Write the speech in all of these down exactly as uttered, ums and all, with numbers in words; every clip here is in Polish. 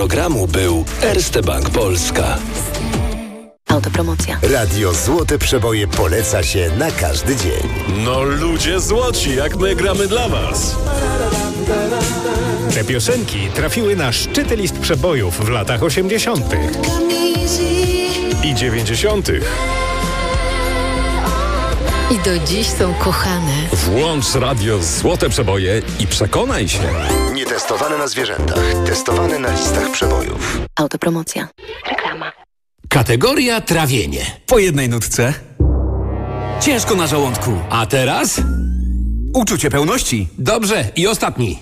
programu był Erste Bank Polska. Autopromocja. Radio Złote Przeboje poleca się na każdy dzień. No ludzie złoci, jak my gramy dla was. Te piosenki trafiły na szczyty list przebojów w latach osiemdziesiątych i dziewięćdziesiątych. I do dziś są kochane. Włącz Radio Złote Przeboje i przekonaj się. Nietestowane na zwierzętach, testowane na listach przebojów. Autopromocja. Reklama. Kategoria trawienie. Po jednej nutce. Ciężko na żołądku. A teraz? Uczucie pełności. Dobrze. I ostatni.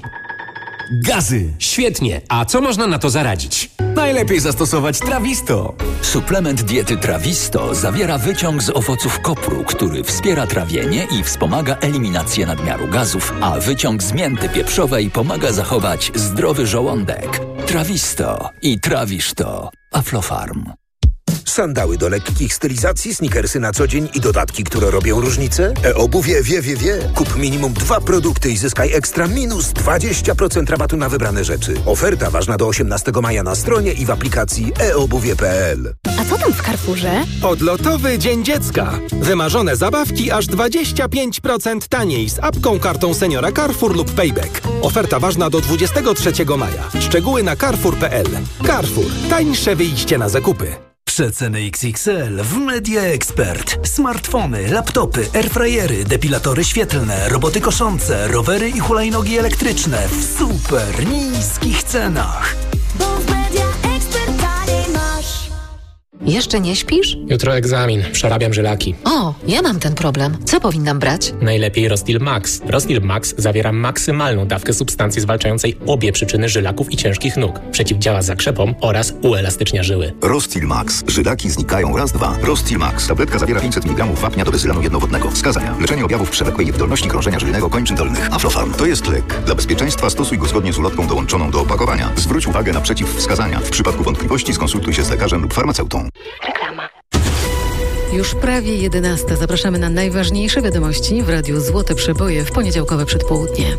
Gazy. Świetnie. A co można na to zaradzić? Najlepiej zastosować Trawisto. Suplement diety Trawisto zawiera wyciąg z owoców kopru, który wspiera trawienie i wspomaga eliminację nadmiaru gazów, a wyciąg z mięty pieprzowej pomaga zachować zdrowy żołądek. Trawisto i trawisz to. Aflofarm. Sandały do lekkich stylizacji, sneakersy na co dzień i dodatki, które robią różnicę? E-obuwie wie, wie, wie. Kup minimum dwa produkty i zyskaj ekstra minus dwadzieścia procent rabatu na wybrane rzeczy. Oferta ważna do osiemnastego maja na stronie i w aplikacji e obuwie kropka p l. A co tam w Carrefourze? Odlotowy Dzień Dziecka. Wymarzone zabawki aż dwadzieścia pięć procent taniej z apką, kartą seniora Carrefour lub Payback. Oferta ważna do dwudziestego trzeciego maja. Szczegóły na carrefour kropka p l. Carrefour. Tańsze wyjście na zakupy. Przeceny X X L w Media Expert. Smartfony, laptopy, airfryery, depilatory świetlne, roboty koszące, rowery i hulajnogi elektryczne w super niskich cenach. Bo w Media Expert taniej masz. Jeszcze nie śpisz? Jutro egzamin. Przerabiam żylaki. O, ja mam ten problem. Co powinnam brać? Najlepiej Rostil Max. Rostil Max zawiera maksymalną dawkę substancji zwalczającej obie przyczyny żylaków i ciężkich nóg. Przeciwdziała zakrzepom oraz uelastycznia żyły. Rostil Max. Żylaki znikają raz, dwa. Rostil Max. Tabletka zawiera pięćset miligramów wapnia do bezylanu jednowodnego. Wskazania. Leczenie objawów przewlekłej niewydolności krążenia żylnego kończyn dolnych. Aflofarm. To jest lek. Dla bezpieczeństwa stosuj go zgodnie z ulotką dołączoną do opakowania. Zwróć uwagę na przeciwwskazania. W przypadku wątpliwości skonsultuj się z lekarzem lub farmaceutą. Reklama. Już prawie jedenasta. Zapraszamy na najważniejsze wiadomości w Radiu Złote Przeboje w poniedziałkowe przedpołudnie.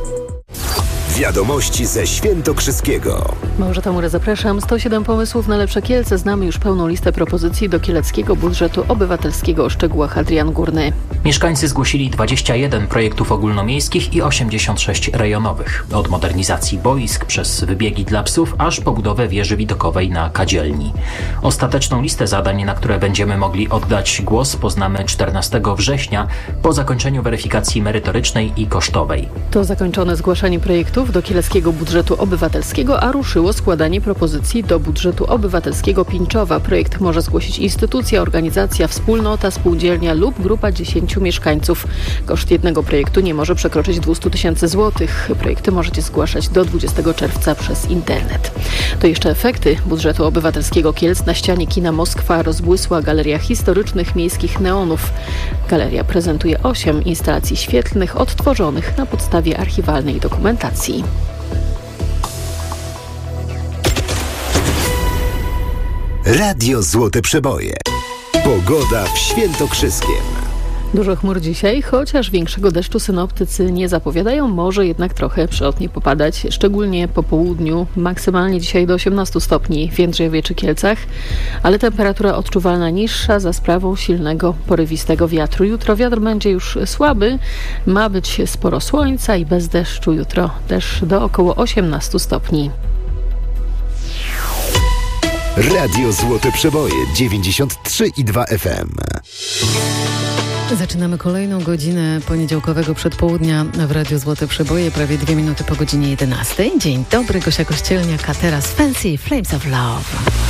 Wiadomości ze Świętokrzyskiego. Małgorzata Mura, zapraszam. sto siedem pomysłów na lepsze Kielce. Znamy już pełną listę propozycji do kieleckiego budżetu obywatelskiego. O szczegółach Adrian Górny. Mieszkańcy zgłosili dwadzieścia jeden projektów ogólnomiejskich i osiemdziesiąt sześć rejonowych. Od modernizacji boisk przez wybiegi dla psów, aż po budowę wieży widokowej na Kadzielni. Ostateczną listę zadań, na które będziemy mogli oddać głos, poznamy czternastego września po zakończeniu weryfikacji merytorycznej i kosztowej. To zakończone zgłaszanie projektów do kieleckiego budżetu obywatelskiego, a ruszyło składanie propozycji do budżetu obywatelskiego Pińczowa. Projekt może zgłosić instytucja, organizacja, wspólnota, spółdzielnia lub grupa dziesięciu mieszkańców. Koszt jednego projektu nie może przekroczyć dwieście tysięcy złotych. Projekty możecie zgłaszać do dwudziestego czerwca przez internet. To jeszcze efekty budżetu obywatelskiego Kielc. Na ścianie kina Moskwa rozbłysła galeria historycznych miejskich neonów. Galeria prezentuje osiem instalacji świetlnych odtworzonych na podstawie archiwalnej dokumentacji. Radio Złote Przeboje. Pogoda w Świętokrzyskiem. Dużo chmur dzisiaj, chociaż większego deszczu synoptycy nie zapowiadają, może jednak trochę przelotnie popadać, szczególnie po południu, maksymalnie dzisiaj do osiemnastu stopni w Jędrzejowie czy Kielcach, ale temperatura odczuwalna niższa za sprawą silnego, porywistego wiatru. Jutro wiatr będzie już słaby, ma być sporo słońca i bez deszczu. Jutro deszcz do około osiemnastu stopni. Radio Złote Przeboje dziewięćdziesiąt trzy i dwa F M. Zaczynamy kolejną godzinę poniedziałkowego przedpołudnia w Radiu Złote Przeboje, prawie dwie minuty po godzinie jedenastej. Dzień dobry, Gosia Kościelniak, a teraz Fancy Flames of Love.